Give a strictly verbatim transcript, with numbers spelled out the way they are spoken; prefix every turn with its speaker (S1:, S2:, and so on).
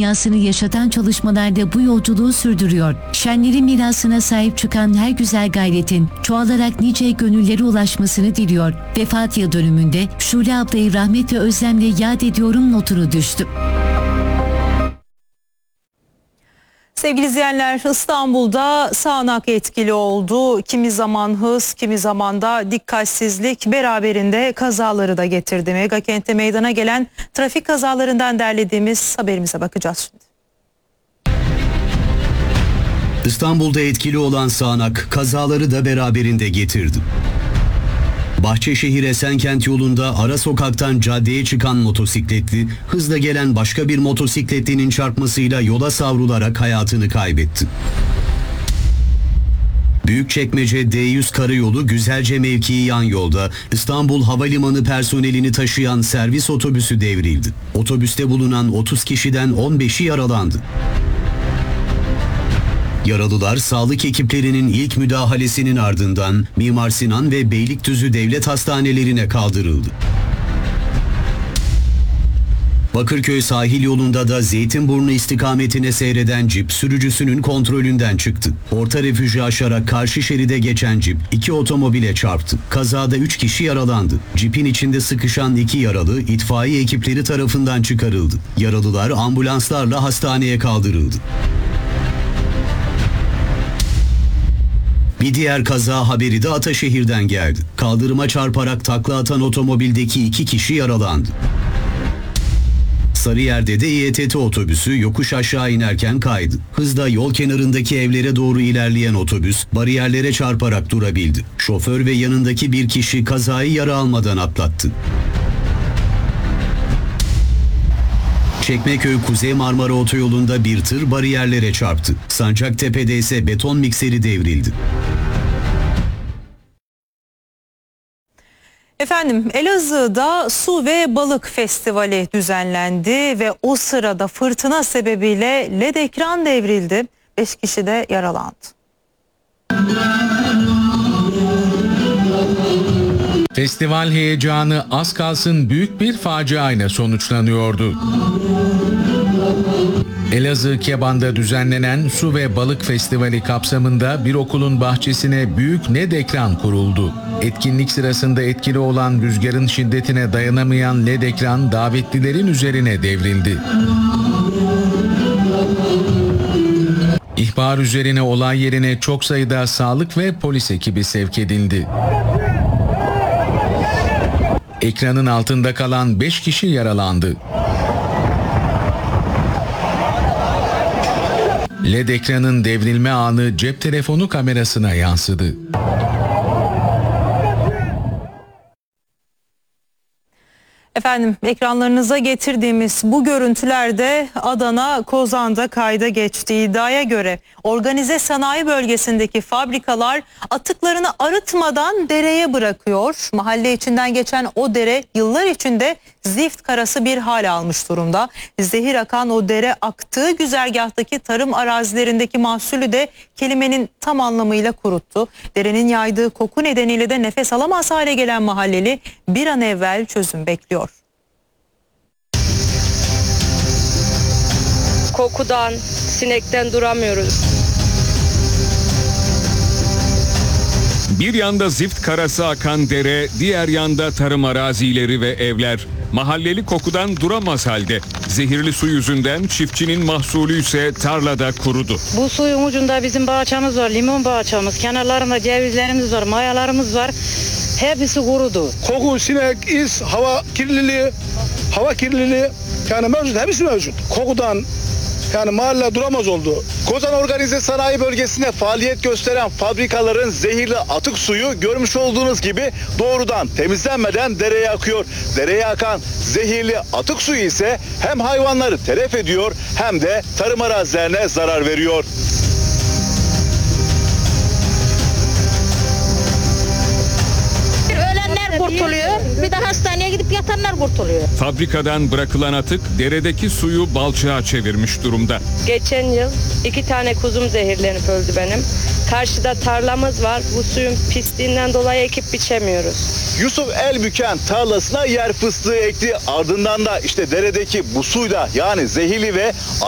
S1: dünyasını yaşatan çalışmalarda bu yolculuğu sürdürüyor. Şenlerin mirasına sahip çıkan her güzel gayretin çoğalarak nice gönüllere ulaşmasını diliyor. Vefat yıl dönümünde Şule ablayı rahmet ve özlemle yad ediyorum notunu düştü.
S2: Sevgili izleyenler, İstanbul'da sağanak etkili oldu. Kimi zaman hız, kimi zaman da dikkatsizlik beraberinde kazaları da getirdi. Megakent'te meydana gelen trafik kazalarından derlediğimiz haberimize bakacağız şimdi.
S3: İstanbul'da etkili olan sağanak kazaları da beraberinde getirdi. Bahçeşehir Esenkent yolunda ara sokaktan caddeye çıkan motosikletli, hızla gelen başka bir motosikletlinin çarpmasıyla yola savrularak hayatını kaybetti. Büyükçekmece D yüz karayolu Güzelce mevkii yan yolda İstanbul Havalimanı personelini taşıyan servis otobüsü devrildi. Otobüste bulunan otuz kişiden on beşi yaralandı. Yaralılar sağlık ekiplerinin ilk müdahalesinin ardından Mimar Sinan ve Beylikdüzü devlet hastanelerine kaldırıldı. Bakırköy sahil yolunda da Zeytinburnu istikametine seyreden cip sürücüsünün kontrolünden çıktı. Orta refüjü aşarak karşı şeride geçen cip iki otomobile çarptı. Kazada üç kişi yaralandı. Cipin içinde sıkışan iki yaralı itfaiye ekipleri tarafından çıkarıldı. Yaralılar ambulanslarla hastaneye kaldırıldı. Bir diğer kaza haberi de Ataşehir'den geldi. Kaldırıma çarparak takla atan otomobildeki iki kişi yaralandı. Sarıyer'de de İ T T otobüsü yokuş aşağı inerken kaydı. Hızla yol kenarındaki evlere doğru ilerleyen otobüs bariyerlere çarparak durabildi. Şoför ve yanındaki bir kişi kazayı yara almadan atlattı. Çekmeköy Kuzey Marmara Otoyolu'nda bir tır bariyerlere çarptı. Sancaktepe'de ise beton mikseri devrildi.
S2: Efendim, Elazığ'da Su ve Balık Festivali düzenlendi ve o sırada fırtına sebebiyle L E D ekran devrildi. beş kişi de yaralandı.
S4: Festival heyecanı az kalsın büyük bir faciayla sonuçlanıyordu. Elazığ Keban'da düzenlenen Su ve Balık Festivali kapsamında bir okulun bahçesine büyük L E D ekran kuruldu. Etkinlik sırasında etkili olan rüzgarın şiddetine dayanamayan L E D ekran davetlilerin üzerine devrildi. İhbar üzerine olay yerine çok sayıda sağlık ve polis ekibi sevk edildi. Ekranın altında kalan beş kişi yaralandı. L E D ekranın devrilme anı cep telefonu kamerasına yansıdı.
S2: Efendim, ekranlarınıza getirdiğimiz bu görüntülerde Adana Kozan'da kayda geçti. İddiaya göre organize sanayi bölgesindeki fabrikalar atıklarını arıtmadan dereye bırakıyor. Mahalle içinden geçen o dere yıllar içinde zift karası bir hal almış durumda. Zehir akan o dere aktığı güzergahtaki tarım arazilerindeki mahsulü de kelimenin tam anlamıyla kuruttu. Derenin yaydığı koku nedeniyle de nefes alamaz hale gelen mahalleli bir an evvel çözüm bekliyor.
S5: Kokudan, sinekten duramıyoruz.
S6: Bir yanda zift karası akan dere, diğer yanda tarım arazileri ve evler. Mahalleli kokudan duramaz halde. Zehirli su yüzünden çiftçinin mahsulü ise tarlada kurudu.
S5: Bu suyun ucunda bizim bahçemiz var, limon bahçemiz. Kenarlarında cevizlerimiz var, mayalarımız var. Hepsi kurudu.
S7: Koku, sinek, iz, hava kirliliği, hava kirliliği yani mevcut, hepsi mevcut. Kokudan yani mahalle duramaz oldu. Kozan Organize Sanayi Bölgesi'nde faaliyet gösteren fabrikaların zehirli atık suyu görmüş olduğunuz gibi doğrudan temizlenmeden dereye akıyor. Dereye akan zehirli atık suyu ise hem hayvanları telef ediyor hem de tarım arazilerine zarar veriyor.
S5: Kurtuluyor. Bir de hastaneye gidip yatanlar kurtuluyor.
S6: Fabrikadan bırakılan atık deredeki suyu balçığa çevirmiş durumda.
S5: Geçen yıl iki tane kuzum zehirlenip öldü benim. Karşıda tarlamız var. Bu suyun pisliğinden dolayı ekip biçemiyoruz.
S7: Yusuf Elbüken tarlasına yer fıstığı ekti. Ardından da işte deredeki bu suyla yani zehirli ve